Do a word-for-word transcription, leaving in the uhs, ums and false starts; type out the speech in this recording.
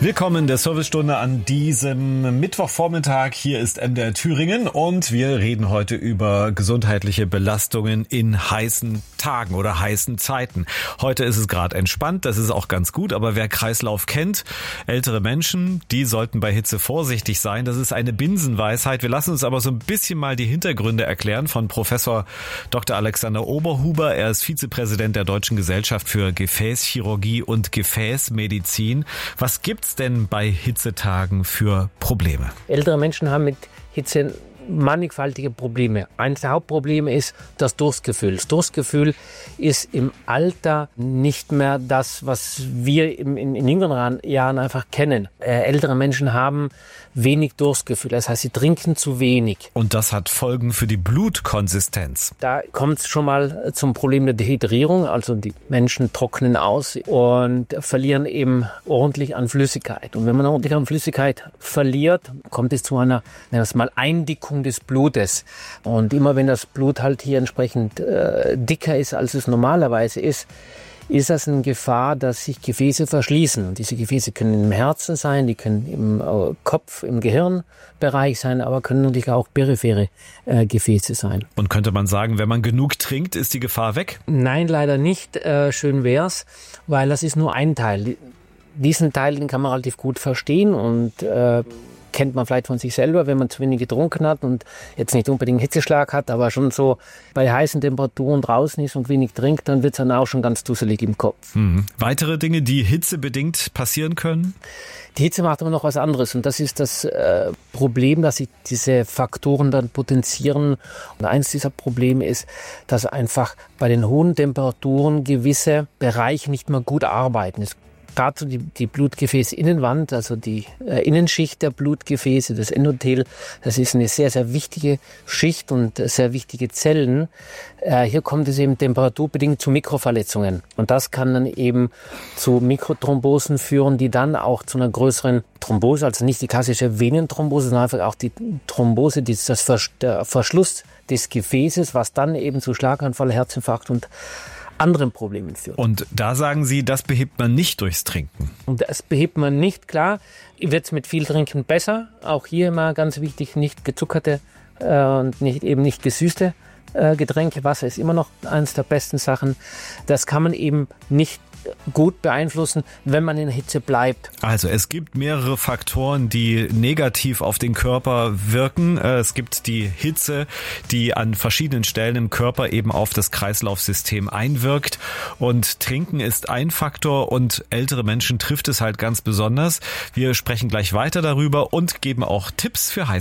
Willkommen in der Servicestunde an diesem Mittwochvormittag. Hier ist M D R Thüringen und wir reden heute über gesundheitliche Belastungen in heißen Tagen oder heißen Zeiten. Heute ist es gerade entspannt, das ist auch ganz gut, aber wer Kreislauf kennt, ältere Menschen, die sollten bei Hitze vorsichtig sein. Das ist eine Binsenweisheit. Wir lassen uns aber so ein bisschen mal die Hintergründe erklären von Professor Doktor Alexander Oberhuber. Er ist Vizepräsident der Deutschen Gesellschaft für Gefäßchirurgie und Gefäßmedizin. Was gibt's denn bei Hitzetagen für Probleme? Ältere Menschen haben mit Hitze mannigfaltige Probleme. Eines der Hauptprobleme ist das Durstgefühl. Das Durstgefühl ist im Alter nicht mehr das, was wir in, in, in jüngeren Jahren einfach kennen. Äh, ältere Menschen haben wenig Durstgefühl, das heißt, sie trinken zu wenig. Und das hat Folgen für die Blutkonsistenz. Da kommt es schon mal zum Problem der Dehydrierung, also die Menschen trocknen aus und verlieren eben ordentlich an Flüssigkeit. Und wenn man ordentlich an Flüssigkeit verliert, kommt es zu einer, nennen wir es mal, Eindickung des Blutes. Und immer wenn das Blut halt hier entsprechend äh, dicker ist, als es normalerweise ist, ist das eine Gefahr, dass sich Gefäße verschließen. Und diese Gefäße können im Herzen sein, die können im äh, Kopf, im Gehirnbereich sein, aber können natürlich auch periphere äh, Gefäße sein. Und könnte man sagen, wenn man genug trinkt, ist die Gefahr weg? Nein, leider nicht. Äh, schön wär's, weil das ist nur ein Teil. Diesen Teil, den kann man relativ gut verstehen und äh, kennt man vielleicht von sich selber, wenn man zu wenig getrunken hat und jetzt nicht unbedingt Hitzeschlag hat, aber schon so bei heißen Temperaturen draußen ist und wenig trinkt, dann wird es dann auch schon ganz dusselig im Kopf. Mhm. Weitere Dinge, die hitzebedingt passieren können? Die Hitze macht aber noch was anderes und das ist das äh, Problem, dass sich diese Faktoren dann potenzieren. Und eins dieser Probleme ist, dass einfach bei den hohen Temperaturen gewisse Bereiche nicht mehr gut arbeiten. Es Gerade so die, die Blutgefäßinnenwand, also die äh, Innenschicht der Blutgefäße, das Endothel, das ist eine sehr, sehr wichtige Schicht und äh, sehr wichtige Zellen. Äh, hier kommt es eben temperaturbedingt zu Mikroverletzungen. Und das kann dann eben zu Mikrothrombosen führen, die dann auch zu einer größeren Thrombose, also nicht die klassische Venenthrombose, sondern einfach auch die Thrombose, die ist das Vers- der Verschluss des Gefäßes, was dann eben zu Schlaganfall, Herzinfarkt und anderen Problemen führt. Und da sagen Sie, das behebt man nicht durchs Trinken? Und das behebt man nicht, klar. Wird es mit viel Trinken besser. Auch hier immer ganz wichtig, nicht gezuckerte äh, und nicht, eben nicht gesüßte äh, Getränke. Wasser ist immer noch eines der besten Sachen. Das kann man eben nicht gut beeinflussen, wenn man in der Hitze bleibt. Also es gibt mehrere Faktoren, die negativ auf den Körper wirken. Es gibt die Hitze, die an verschiedenen Stellen im Körper eben auf das Kreislaufsystem einwirkt. Und Trinken ist ein Faktor und ältere Menschen trifft es halt ganz besonders. Wir sprechen gleich weiter darüber und geben auch Tipps für heiße